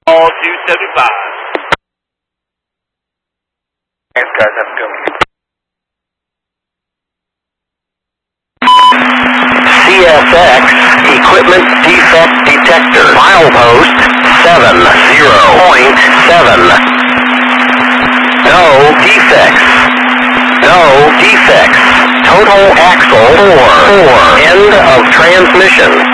All 275. Thanks, guys. Have a good one. CSX Equipment Defect Detector. Milepost 70.7. No defects. No defects. Total axle 4. End of transmission.